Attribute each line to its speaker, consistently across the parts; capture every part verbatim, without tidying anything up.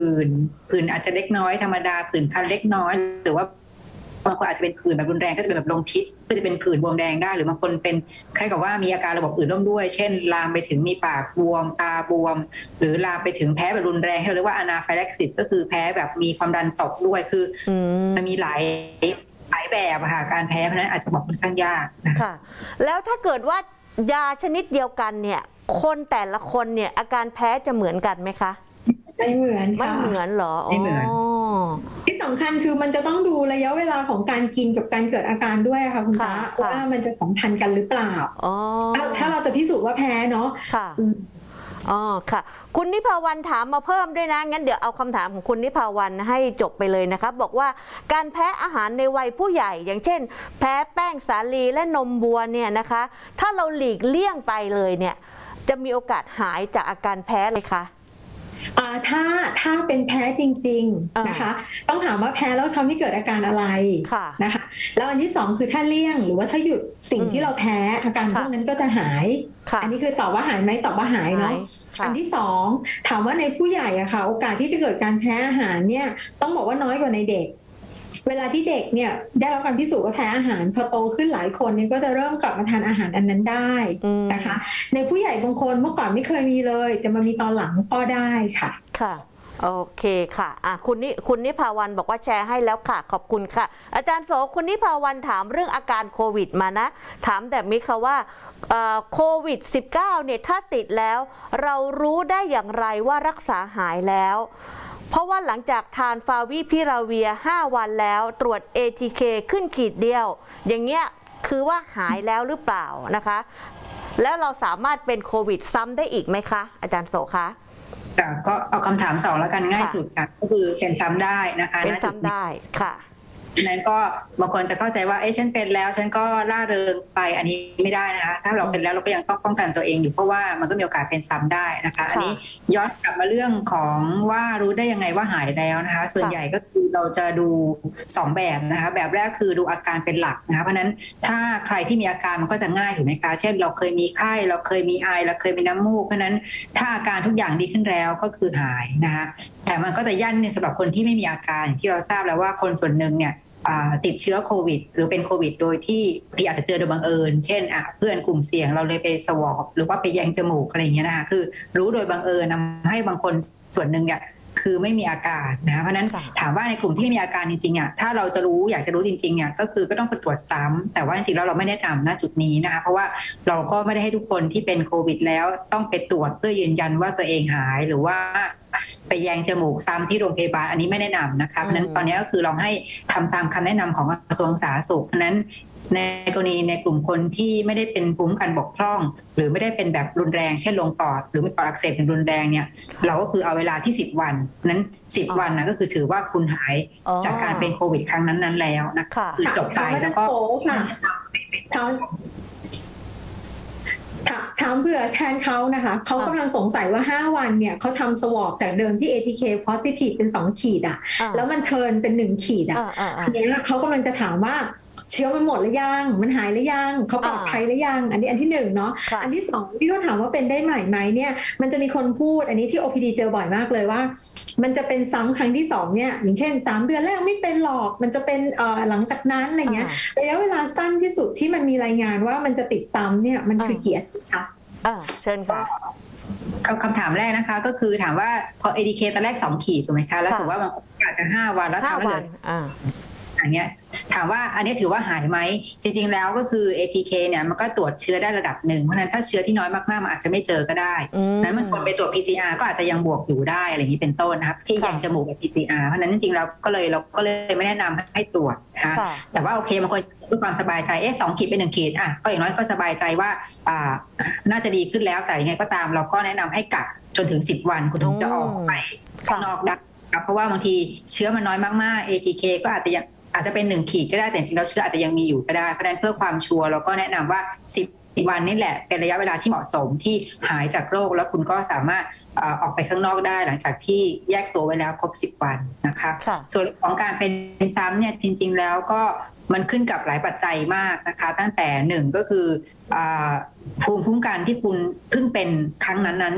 Speaker 1: ผื่นผื่นอาจจะเล็กน้อยธรรมดาผื่นคันเล็กน้อยหรือว่าบางคนอาจจะเป็นผื่นแบบรุนแรงก็จะเป็นแบบลมพิษก็จะเป็นผื่นบวมแดงได้หรือบางคนเป็นคล้ายกับว่ามีอาการระบบอื่นร่วมด้วยเช่นลามไปถึงมีปากบวมตาบวมหรือลามไปถึงแพ้แบบรุนแรงที่เราเรียกว่าอนาไฟแล็กซิสก็คือแพ้แบบมีความดันตกด้วยคือมันมีหลายหลายแบบค่ะการแพ้เพราะนั้นอาจจะบอกค่อนข้างยากนะคะ
Speaker 2: แล้วถ้าเกิดว่ายาชนิดเดียวกันเนี่ยคนแต่ละคนเนี่ยอาการแพ้จะเหมือนกันไหมคะ
Speaker 3: ไม่เหมือนค่ะ
Speaker 2: ไม่เหมือนเหรอ
Speaker 1: ไม่เหมือน
Speaker 3: ที่สำคัญคือมันจะต้องดูระยะเวลาของการกินกับการเกิดอาการด้วยค่ะคุณตาว่ามันจะสัมพันธ์กันหรือเปล่าถ้าเราจะพิสูจน์ว่าแพ้เนาะ
Speaker 2: ค่ะอ๋อค่ะคุณนิพาวันถามมาเพิ่มด้วยนะงั้นเดี๋ยวเอาคำถามของคุณนิพาวันให้จบไปเลยนะคะบอกว่าการแพ้อาหารในวัยผู้ใหญ่อย่างเช่นแพ้แป้งสาลีและนมวัวเนี่ยนะคะถ้าเราหลีกเลี่ยงไปเลยเนี่ยจะมีโอกาสหายจากอาการแพ้เลยคะ
Speaker 3: ถ้าถ้าเป็นแพ้จริงๆนะคะต้องถามว่าแพ้แล้วทำให้เกิดอาการอะไรนะคะแล้วอันที่สองคือถ้าเลี่ยงหรือว่าถ้าหยุดสิ่งที่เราแพ้อาการพวกนั้นก็จะหายอันนี้คือตอบว่าหายไหมตอบว่าหายเนาะอันที่สองถามว่าในผู้ใหญ่อะค่ะโอกาสที่จะเกิดการแพ้อาหารเนี่ยต้องบอกว่าน้อยกว่าในเด็กเวลาที่เด็กเนี่ยได้รับการพิสูจน์ว่าแพ้อาหารพอโตขึ้นหลายคนเนี่ยก็จะเริ่มกลับมาทานอาหารอันนั้นได้นะคะในผู้ใหญ่บางคนเมื่อก่อนไม่เคยมีเลยแต่มามีตอนหลังก็ได้ค่ะ
Speaker 2: ค่ะโอเคค่ะอ่ะคุณนิคุณนิพาวันบอกว่าแชร์ให้แล้วค่ะขอบคุณค่ะอาจารย์โสคุณนิพาวันถามเรื่องอาการโควิดมานะถามแบบนี้ค่ะว่าโควิด สิบเก้า เนี่ยถ้าติดแล้วเรารู้ได้อย่างไรว่ารักษาหายแล้วเพราะว่าหลังจากทานฟาวิพิราเวียห้าวันแล้วตรวจ เอ ที เค ขึ้นขีดเดียวอย่างเงี้ยคือว่าหายแล้วหรือเปล่านะคะแล้วเราสามารถเป็นโควิดซ้ำได้อีกไหมคะอาจารย์โสคะ
Speaker 1: ก็เอาคำถามสองแล้วกันง่ายสุดค่ะก็คือเป็นซ้ำได้นะคะ
Speaker 2: เป็นซ้ำได้ค่ะ
Speaker 1: นั้นก็บางคนจะเข้าใจว่าเอ้ฉันเป็นแล้วฉันก็ล่าเริงไปอันนี้ไม่ได้นะคะถ้าเราเป็นแล้วเราก็ยังต้องป้องกันตัวเองอยู่เพราะว่ามันก็มีโอกาสเป็นซ้ำได้นะคะอันนี้ย้อนกลับมาเรื่องของว่ารู้ได้ยังไงว่าหายแล้วนะคะส่วนใหญ่ก็คือเราจะดูสองแบบนะคะแบบแรกคือดูอาการเป็นหลักนะคะเพราะนั้นถ้าใครที่มีอาการมันก็จะง่ายถูกไหมคะเช่นเราเคยมีไข้เราเคยมีไอเราเคยมีน้ำมูกเพราะนั้นถ้าอาการทุกอย่างดีขึ้นแล้วก็คือหายนะคะแต่มันก็จะยั่นเนี่ยสำหรับคนที่ไม่มีอาการที่เราทราบแล้วว่าคนส่วนหนึ่งเนี่ยติดเชื้อโควิดหรือเป็นโควิดโดยที่ที่อาจจะเจอโดยบังเอิญเช่นเพื่อนกลุ่มเสี่ยงเราเลยไปสวอปหรือว่าไปแยงจมูกอะไรอย่างเงี้ยนะคะคือรู้โดยบังเอิญทำให้บางคนส่วนหนึ่งเนี่ยคือไม่มีอาการนะเพราะนั้นถามว่าในกลุ่มที่มีอาการจริงๆอ่ะถ้าเราจะรู้อยากจะรู้จริงๆเนี่ยก็คือก็ต้องไปตรวจซ้ำแต่ว่าจริงๆแล้วเราไม่แนะนำณจุดนี้นะคะเพราะว่าเราก็ไม่ได้ให้ทุกคนที่เป็นโควิดแล้วต้องไปตรวจเพื่อยืนยันว่าตัวเองหายหรือว่าไปแยงจมูกซ้ำที่โรงพยาบาลอันนี้ไม่แนะนำนะคะเพราะนั้นตอนนี้ก็คือเราให้ทำตามคำแนะนำของกระทรวงสาธารณสุขเพราะนั้นในกรณีในกลุ่มคนที่ไม่ได้เป็นภูมิคุ้มกันบกพร่องหรือไม่ได้เป็นแบบรุนแรงเช่นลงปอดหรือมีปอดอักเสบเป็นรุนแรงเนี่ยเราก็คือเอาเวลาที่สิบวันนั้นสิบวันนะก็คือถือว่าคุณหายจากการเป็นโควิดครั้งนั้นๆแล้วนะคะคือจบไปแล้วก็
Speaker 3: ถามเผื่อแทนเขานะคะเขากำลังสงสัยว่าห้าวันเนี่ยเขาทำสวอปจากเดิมที่ เอ ที เค positive เป็นสองขีดอ่ะแล้วมันเทิร์นเป็นหนึ่งขีดอ่ะอันนี้เขากำลังจะถามว่าเชื้อมันหมดหรือยังมันหายหรือยังเขาปลอดภัยหรือยังอันนี้อันที่หนึ่งเนาะอันที่สองที่เขาถามว่าเป็นได้ใหม่ไหมเนี่ยมันจะมีคนพูดอันนี้ที่ โอ พี ดี เจอบ่อยมากเลยว่ามันจะเป็นซ้ำครั้งที่สองเนี่ยอย่างเช่นสามเดือนแรกไม่เป็นหรอกมันจะเป็นหลังจากนั้นอะไรเงี้ยระยะเวลาสั้นที่สุดที่มันมีรายงานว่ามันจะติดซ้ำเนี่ยมันคือกี่อาทิตย์คะ
Speaker 2: อ่าเชิญค่ะ
Speaker 1: คำถามแรกนะคะก็คือถามว่าพอ เอ ที เค ตอนแรกสองขีดถูกไหมคะแล้วสมมติว่าบางคนอาจจะห้าวันแล้วทำแล้วเลยอันนี้ถามว่าอันนี้ถือว่าหายไหมจริงๆแล้วก็คือ เอ ที เค เนี่ยมันก็ตรวจเชื้อได้ระดับหนึ่งเพราะฉะนั้นถ้าเชื้อที่น้อยมากๆมันอาจจะไม่เจอก็ได้นั้นมันควรไปตรวจ พี ซี อาร์ ก็อาจจะยังบวกอยู่ได้อะไรอย่างนี้เป็นต้นนะครับที่แยงจมูกกับ พี ซี อาร์ เพราะฉะนั้นจริงๆเราก็เลยเราก็เลยไม่แนะนำให้ตรวจนะคะแต่ว่าโอเคบางคนเพื่อความสบายใจเอ๊ะสองขีดเป็นหนึ่งขีดอ่ะก็อย่างน้อยก็สบายใจว่าอ่าน่าจะดีขึ้นแล้วแต่ยังไงก็ตามเราก็แนะนำให้กักจนถึงสิบวันคุณถึงจะออกไปข้างนอกได้เพราะว่าบางทีเชื้อมันน้อยมากๆ เอ ที เค ก็อาจจะยังอาจจะเป็นหนึ่งขีดก็ได้แต่จริงๆแล้วเชื้ออาจจะยังมีอยู่ก็ได้เพราะฉะนั้นเพื่อความชัวร์เราก็แนะนำว่าสิบวันนี่แหละเป็นระยะเวลาที่เหมาะสมที่หายจากโรคแล้วคุณก็สามารถออกไปข้างนอกได้หลังจากที่แยกตัวไว้แล้วครบสิบวันนะคะส่วนของการเป็นซ้ำเนี่ยจริงๆแล้วก็มันขึ้นกับหลายปัจจัยมากนะคะตั้งแต่หนึ่งก็คือภูมิคุ้มกันที่คุณเพิ่งเป็นครั้งนั้นๆเนี่ย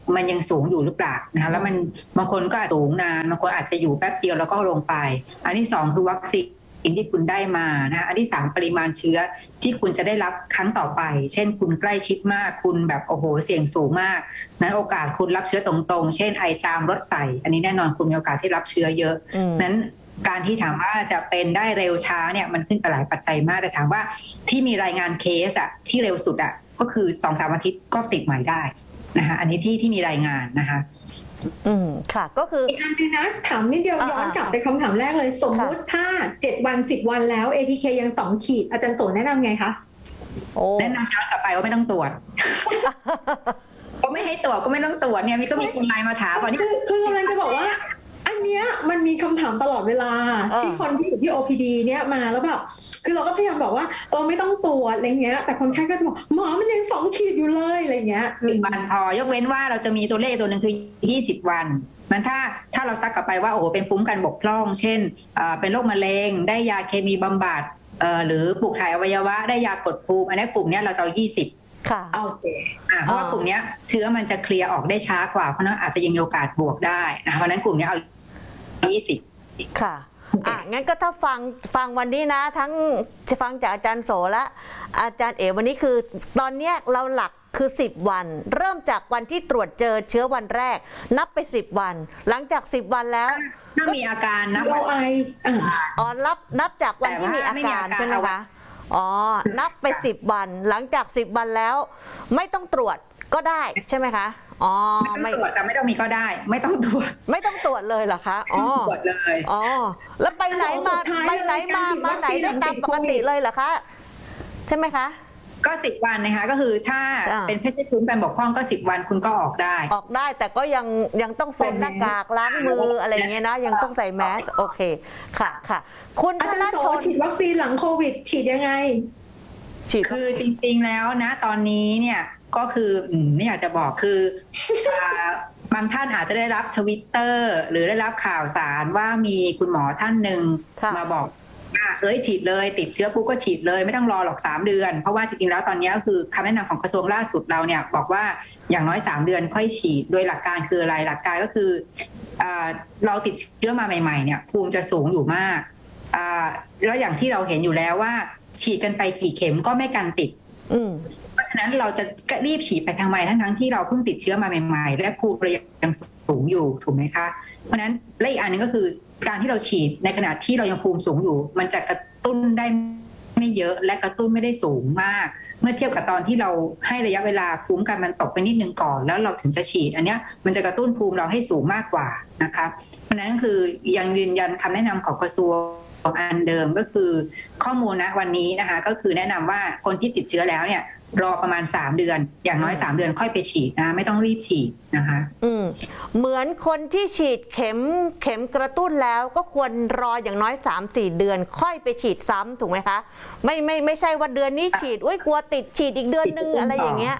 Speaker 1: มันยังสูงอยู่หรือเปล่านะคะแล้วมันบางคนก็สูงนานบางคนอาจจะอยู่แป๊บเดียวแล้วก็ลงไปอันที่สองคือวัคซีนที่คุณได้มานะคะอันที่สามปริมาณเชื้อที่คุณจะได้รับครั้งต่อไปเช่นคุณใกล้ชิดมากคุณแบบโอ้โหเสี่ยงสูงมากนั้นโอกาสคุณรับเชื้อตรงๆเช่นไอจามรถใส่อันนี้แน่นอนคุณมีโอกาสที่รับเชื้อเยอะนั้นการที่ถามว่าจะเป็นได้เร็วช้าเนี่ยมันขึ้นกับหลายปัจจัยมากแต่ถามว่าที่มีรายงานเคสอะที่เร็วสุดอะก็คือ สองถึงสาม อาทิตย์ก็ติดใหม่ได้นะคะอันนี้ที่ที่มีรายงานนะคะ
Speaker 2: อืมค่ะก็คือ
Speaker 3: อีกอันนึงนะถามนิดเดียวย้อนกลับไปคำถามแรกเลยสมมุติถ้าเจ็ดวันสิบวันแล้ว เอ ที เค ยังสองขีดอาจารย์โตแนะนำไงคะ
Speaker 1: แนะนำย้อนกลับไปว่าไม่ต้องตรวจก็ไม่ให้ตรวจก็ไม่ต้องตรวจเนี่ยมีก็มีคนไลน์มาถามว่านี่
Speaker 3: คือคือกำลังจะบอกว่าอันเนี้ยมันมีคำถามตลอดเวลาที่คนที่อยู่ที่ โอ พี ดี เนี่ยมาแล้วแบบคือเราก็พยายามบอกว่าเออไม่ต้องตรวจอะไรเงี้ยแต่คนไข้ก็จะบอกหมอมันยังสองขีดอยู่เลยอะไรเงี้ย
Speaker 1: สิบวันพอยกเว้นว่าเราจะมีตัวเลขตัวหนึ่งคือยี่สิบวันมันถ้าถ้าเราซักกลับไปว่าโอ้โหเป็นภูมิกันบกพร่องเช่นเป็นโรคมะเร็งได้ยาเคมีบำบัดหรือปลูกถ่ายอวัยวะได้ยากดภูมิอันนี้กลุ่มนี้เราจะเอายี่สิบ
Speaker 2: ค่ะ
Speaker 1: โอเคอ่าเพราะว่ากลุ่มนี้เชื้อมันจะเคลียร์ออกได้ช้ากว่าเพราะนั้นอาจจะยังมีโอกาสบวกได้นะเพราะนั้นกลุ่มนี้เอายี่สิบ
Speaker 2: ค่ะอ่ะงั้นก็ถ้าฟังฟังวันนี้นะทั้งจะฟังจากอาจารย์โสและอาจารย์เอ๋วันนี้คือตอนนี้เราหลักคือสิบวันเริ่มจากวันที่ตรวจเจอเชื้อวันแรกนับไปสิบวันหลังจากสิบวันแล้ว
Speaker 1: ถ้ามีอาการนะ
Speaker 3: ไอ
Speaker 2: อ๋อนับนับจากวันที่มีอาการใช่ไหมคะอ๋อนับไปสิบวันหลังจากสิบวันแล้วไม่ต้องตรวจก็ได้ใช่ไหมคะอ๋อ
Speaker 1: ไม่ตรวจแต่ไม่ต้องมีก็ได้ไม่ต้องตรวจ
Speaker 2: ไม่ต้องตรวจเลยเหรอคะอ๋อ
Speaker 1: ตรวจเลย
Speaker 2: อ๋อแล้วไปไหนมาไปไหนมามาไหนได้ตามปกติเลยเหรอคะใช่ไหมคะ
Speaker 1: ก็สิบวันนะคะก็คือถ้าเป็นเพศภูมิกันบกพร่องก็สิบวันคุณก็ออกได้
Speaker 2: ออกได้แต่ก็ยังยังต้องสวมหน้ากากล้างมืออะไรเงี้ยนะยังต้องใส่แมสโอเคค่ะค่ะคุณ
Speaker 3: ธนชนฉีดวัคซีนหลังโควิดฉีดยังไง
Speaker 1: คือจริงๆแล้วนะตอนนี้เนี่ยก็คือไม่อยากจะบอกคือบางท่านอาจจะได้รับทวิตเตอร์หรือได้รับข่าวสารว่ามีคุณหมอท่านหนึ่งมาบอกว่าเอ้ยฉีดเลยติดเชื้อปุ๊บก็ฉีดเลยไม่ต้องรอหรอกสามเดือนเพราะว่าจริงๆแล้วตอนนี้ก็คือคำแนะนำของกระทรวงล่าสุดเราเนี่ยบอกว่าอย่างน้อยสามเดือนค่อยฉีดโดยหลักการคืออะไรหลักการก็คือเราติดเชื้อมาใหม่ๆเนี่ยภูมิจะสูงอยู่มากแล้วอย่างที่เราเห็นอยู่แล้วว่าฉีดกันไปกี่เข็มก็ไม่กันติดเพราะฉะนั้นเราจะรีบฉีดไปทางใหม่ทั้งๆที่เราเพิ่งติดเชื้อมาใหม่ๆและภูมิยังสูงอยู่ถูกไหมคะเพราะฉะนั้นและอีกอันนึงก็คือการที่เราฉีดในขณะที่เรายังภูมิสูงอยู่มันจะกระตุ้นได้ไม่เยอะและกระตุ้นไม่ได้สูงมากเมื่อเทียบกับตอนที่เราให้ระยะเวลาภูมิกันมันตกไปนิดนึงก่อนแล้วเราถึงจะฉีดอันเนี้ยมันจะกระตุ้นภูมิเราให้สูงมากกว่านะคะเพราะฉะนั้นคือยังยืนยันคำแนะนำของกระทรวงอันเดิมก็คือข้อมูลนะวันนี้นะคะก็คือแนะนำว่าคนที่ติดเชื้อแล้วเนี่ยรอประมาณสามเดือนอย่างน้อยสามเดือนค่อยไปฉีดนะไม่ต้องรีบฉีดนะคะ
Speaker 2: อืมเหมือนคนที่ฉีดเข็มเข็มกระตุ้นแล้วก็ควรรออย่างน้อย สามถึงสี่ เดือนค่อยไปฉีดซ้ำถูกไหมคะไม่ไม่ไม่ใช่ว่าเดือนนี้ฉีดอุ้ยกลัวติดฉีดอีกเดือนนึงอะไรอย่างเงี้ย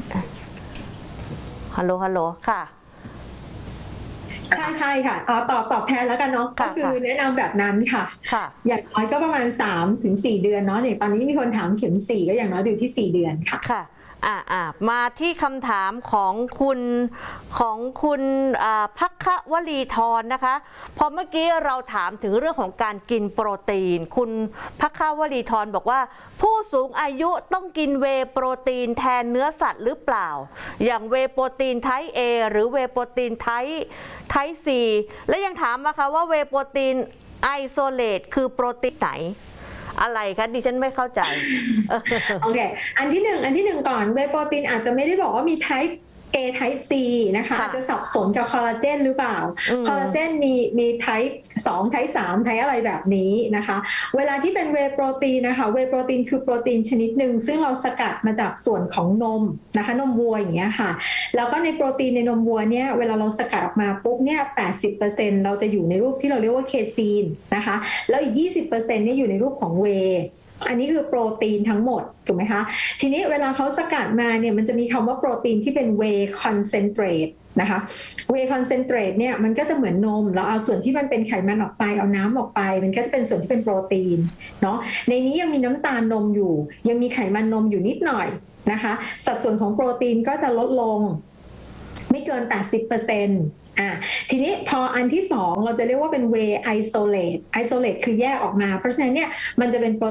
Speaker 2: ฮัลโหลฮัลโหลค่ะ
Speaker 3: ใช่ใช่ค่ะอ๋อตอบตอบแทนแล้วกันเนาะก็คือแนะนำแบบนั้นค่ะอย่างน้อยก็ประมาณ สามถึงสี่ เดือนเนาะอย่างตอนนี้มีคนถามเข็มสี่ก็อย่างน้อยอยู่ที่สี่เดือนค่ะ
Speaker 2: ค่ะอ่าอ่ามาที่คำถามของคุณของคุณภัควลีธรนะคะพอเมื่อกี้เราถามถึงเรื่องของการกินโปรตีนคุณภัควลีธรบอกว่าผู้สูงอายุต้องกินเวย์โปรตีนแทนเนื้อสัตว์หรือเปล่าอย่างเวย์โปรตีนไทป์ A หรือเวย์โปรตีนไทป์ไทป์ C และยังถามมาค่ะว่าเวย์โปรตีนไอโซเลตคือโปรตีนไหนอะไรคะดิฉันไม่เข้าใจ
Speaker 3: โอเคอันที่หนึ่งอันที่หนึ่งก่อนเวย์โปรตีนอาจจะไม่ได้บอกว่ามี type A type C นะคะอาจจะสับสนกับคอลลาเจนหรือเปล่าคอลลาเจนมีมี type สอง type สาม type อะไรแบบนี้นะคะเวลาที่เป็นเวย์โปรตีนนะคะเวย์โปรตีนคือโปรตีนชนิดหนึ่งซึ่งเราสกัดมาจากส่วนของนมนะคะนมวัวอย่างเงี้ยค่ะแล้วก็ในโปรตีนในนมวัวเนี่ยเวลาเราสกัดออกมาปุ๊บเนี่ย แปดสิบเปอร์เซ็นต์ เราจะอยู่ในรูปที่เราเรียกว่าเคซีนนะคะแล้วอีก ยี่สิบเปอร์เซ็นต์ เนี่ยอยู่ในรูปของเวย์อันนี้คือโปรตีนทั้งหมดถูกไหมคะทีนี้เวลาเขาสกัดมาเนี่ยมันจะมีคำว่าโปรตีนที่เป็น whey concentrate นะคะ whey concentrate เนี่ยมันก็จะเหมือนนมเราเอาส่วนที่มันเป็นไขมันออกไปเอาน้ำออกไปมันก็จะเป็นส่วนที่เป็นโปรตีนเนาะในนี้ยังมีน้ำตาลนมอยู่ยังมีไขมันนมอยู่นิดหน่อยนะคะสัดส่วนของโปรตีนก็จะลดลงไม่เกิน แปดสิบเปอร์เซ็นต์ อ่ะทีนี้พออันที่สองเราจะเรียกว่าเป็น way isolate isolate คือแยกออกมาเพราะฉะนั้นเนี่ยมันจะเป็น